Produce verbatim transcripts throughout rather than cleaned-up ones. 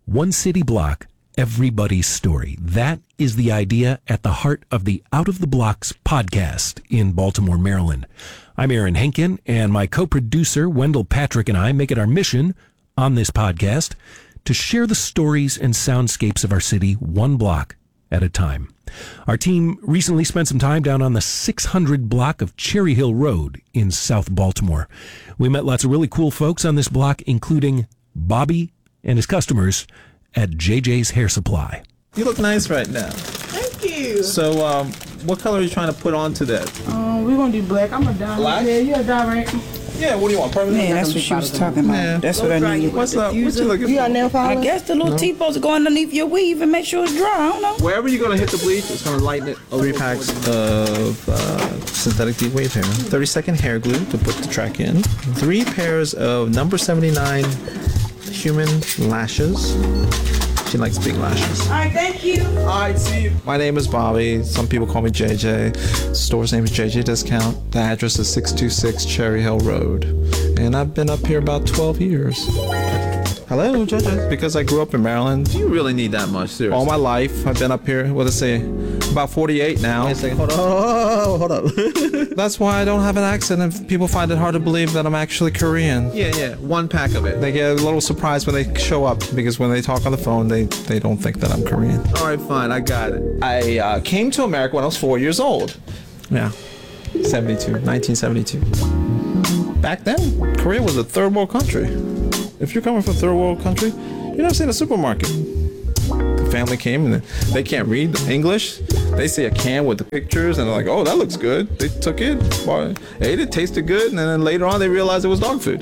One city block, everybody's story. That is the idea at the heart of the Out of the Blocks podcast in Baltimore, Maryland. I'm Aaron Henkin, and my co-producer, Wendell Patrick, and I make it our mission on this podcast to share the stories and soundscapes of our city one block at a time. Our team recently spent some time down on the six hundred block of Cherry Hill Road in South Baltimore. We met lots of really cool folks on this block, including Bobby and his customers at J J's Hair Supply. You look nice right now. Thank you. So, um, what color are you trying to put onto that? Um, we're gonna do black. I'm a dye. Black? Yeah, you're a dye, right? Yeah, what do you want? Permanent? Man, that's what she was talking about. Yeah. That's what I needed. What's up? What you looking You got for? nail I polish? guess the little T-posts go underneath your weave and make sure it's dry. I don't know. Wherever you're going to hit the bleach, it's going to lighten it. Three packs of uh, synthetic deep wave hair. thirty second hair glue to put the track in. Three pairs of number seventy-nine human lashes. She likes big lashes. All right, thank you. All right, see you. My name is Bobby. Some people call me J J. The store's name is J J Discount. The address is six two six Cherry Hill Road. And I've been up here about twelve years. Hello, J J. Because I grew up in Maryland. Do you really need that much? Seriously. All my life, I've been up here, what did I say, about forty-eight now. Wait a second. Hold on, hold on, hold up. That's why I don't have an accent, and people find it hard to believe that I'm actually Korean. Yeah, yeah. One pack of it. They get a little surprised when they show up, because when they talk on the phone, they, they don't think that I'm Korean. All right, fine. I got it. I uh, came to America when I was four years old. Yeah, seventy-two, nineteen seventy-two. Back then, Korea was a third world country. If you're coming from a third world country, you're never seen a supermarket. The family came and they can't read English. They see a can with the pictures and they're like, oh, that looks good. They took it, bought it, ate it, tasted good, and then later on they realized it was dog food.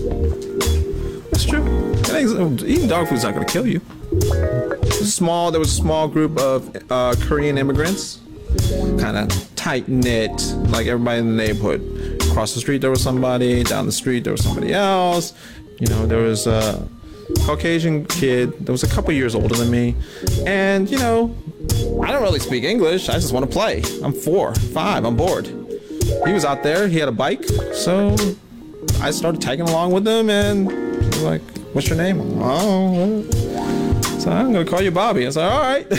That's true. It ain't, eating dog food's not gonna kill you. Small, there was a small group of uh, Korean immigrants, kind of tight-knit, like everybody in the neighborhood. Across the street there was somebody, down the street there was somebody else. You know, there was a Caucasian kid that was a couple years older than me. And, you know, I don't really speak English. I just want to play. I'm four, five, I'm bored. He was out there, he had a bike. So I started tagging along with him and he was like, what's your name? Oh, so I'm going to call you Bobby. I was like, all right.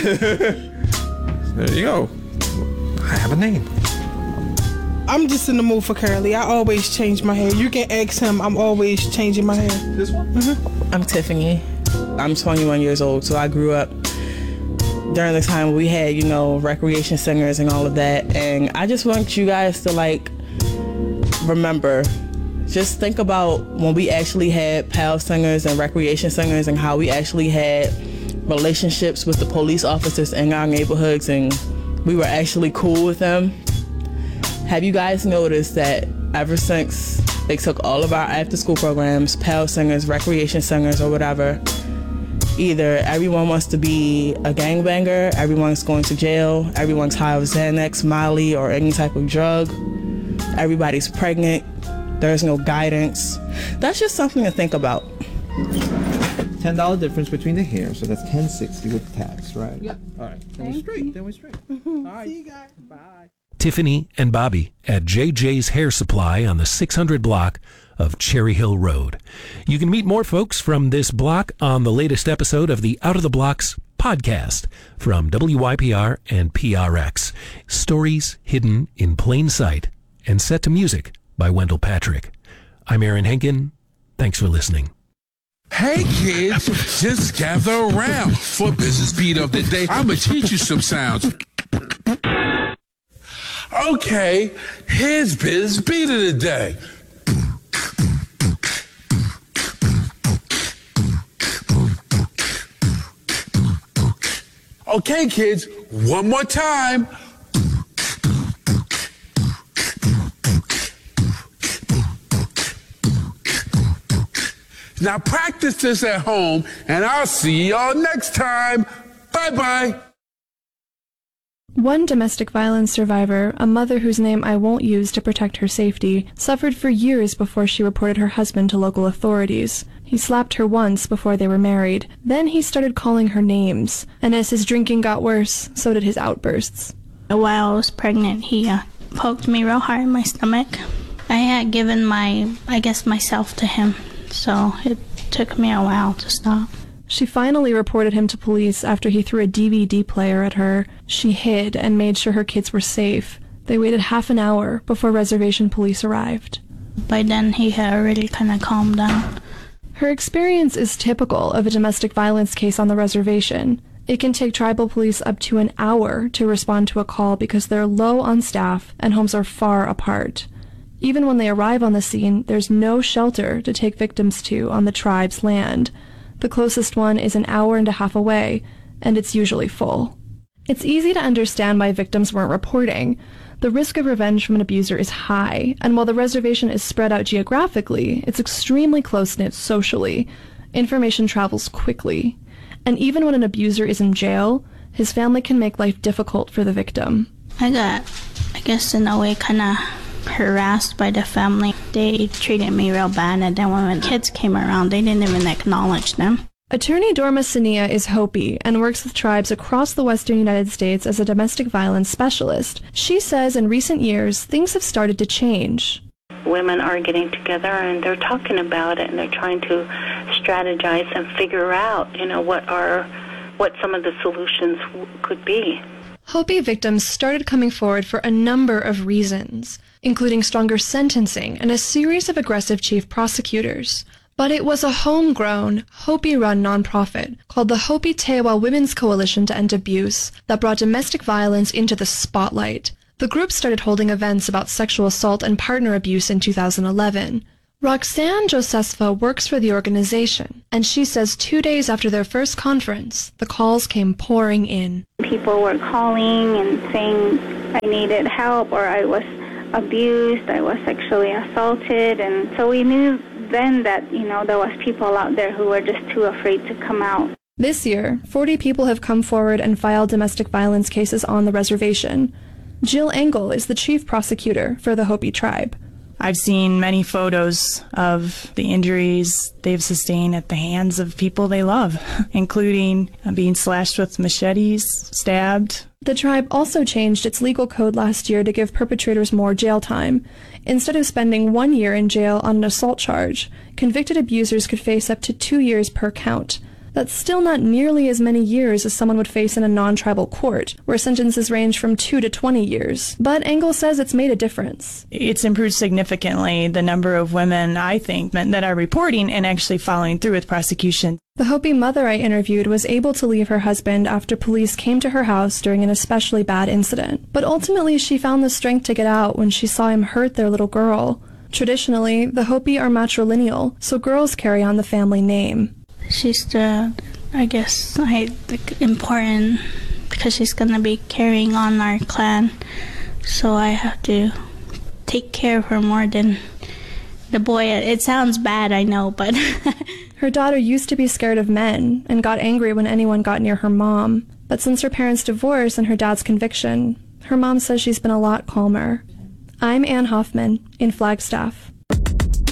There you go. I have a name. I'm just in the mood for curly. I always change my hair. You can ask him. I'm always changing my hair. This one? Mm-hmm. I'm Tiffany. I'm twenty-one years old, so I grew up during the time we had, you know, recreation singers and all of that. And I just want you guys to, like, remember, just think about when we actually had pal singers and recreation singers and how we actually had relationships with the police officers in our neighborhoods and we were actually cool with them. Have you guys noticed that ever since they took all of our after-school programs, pal singers, recreation singers, or whatever, either everyone wants to be a gangbanger, everyone's going to jail, everyone's high of Xanax, Molly, or any type of drug, everybody's pregnant, there's no guidance. That's just something to think about. ten dollars difference between the hair, so that's ten sixty with tax, right? Yep. All right. Then we're straight. Then we're straight. All right. See you guys. Bye. Tiffany and Bobby at J J's Hair Supply on the six hundred block of Cherry Hill Road. You can meet more folks from this block on the latest episode of the Out of the Blocks podcast from W Y P R and P R X. Stories hidden in plain sight and set to music by Wendell Patrick. I'm Aaron Henkin. Thanks for listening. Hey kids, just gather around for Business Beat of the Day. I'm gonna teach you some sounds. Okay, here's Biz Beat of the Day. Okay, kids, one more time. Now practice this at home, and I'll see y'all next time. Bye-bye. One domestic violence survivor, a mother whose name I won't use to protect her safety, suffered for years before she reported her husband to local authorities. He slapped her once before they were married. Then he started calling her names, and as his drinking got worse, so did his outbursts. While I was pregnant, he uh, poked me real hard in my stomach. I had given my, I guess, myself to him, so it took me a while to stop. She finally reported him to police after he threw a D V D player at her. She hid and made sure her kids were safe. They waited half an hour before reservation police arrived. By then, he had already kind of calmed down. Her experience is typical of a domestic violence case on the reservation. It can take tribal police up to an hour to respond to a call because they're low on staff and homes are far apart. Even when they arrive on the scene, there's no shelter to take victims to on the tribe's land. The closest one is an hour and a half away, and it's usually full. It's easy to understand why victims weren't reporting. The risk of revenge from an abuser is high, and while the reservation is spread out geographically, it's extremely close-knit socially. Information travels quickly. And even when an abuser is in jail, his family can make life difficult for the victim. I got, I guess in a way, kind of harassed by the family. They treated me real bad, and then when the kids came around, they didn't even acknowledge them. Attorney Dorma Sania is Hopi and works with tribes across the western United States as a domestic violence specialist. She says in recent years, things have started to change. Women are getting together and they're talking about it and they're trying to strategize and figure out, you know, what are, what some of the solutions w- could be. Hopi victims started coming forward for a number of reasons, including stronger sentencing and a series of aggressive chief prosecutors. But it was a homegrown, Hopi-run nonprofit called the Hopi Tewa Women's Coalition to End Abuse that brought domestic violence into the spotlight. The group started holding events about sexual assault and partner abuse in two thousand eleven. Roxanne Josesfa works for the organization, and she says two days after their first conference, the calls came pouring in. People were calling and saying I needed help or I was abused, I was sexually assaulted, and so we knew then that, you know, there was people out there who were just too afraid to come out. This year, forty people have come forward and filed domestic violence cases on the reservation. Jill Engel is the chief prosecutor for the Hopi tribe. I've seen many photos of the injuries they've sustained at the hands of people they love, including being slashed with machetes, stabbed. The tribe also changed its legal code last year to give perpetrators more jail time. Instead of spending one year in jail on an assault charge, convicted abusers could face up to two years per count. That's still not nearly as many years as someone would face in a non-tribal court, where sentences range from two to twenty years. But Engel says it's made a difference. It's improved significantly the number of women, I think, that are reporting and actually following through with prosecution. The Hopi mother I interviewed was able to leave her husband after police came to her house during an especially bad incident. But ultimately, she found the strength to get out when she saw him hurt their little girl. Traditionally, the Hopi are matrilineal, so girls carry on the family name. She's the, I guess, I think important because she's going to be carrying on our clan. So I have to take care of her more than the boy. It sounds bad, I know, but... Her daughter used to be scared of men and got angry when anyone got near her mom. But since her parents' divorce and her dad's conviction, her mom says she's been a lot calmer. I'm Ann Hoffman in Flagstaff.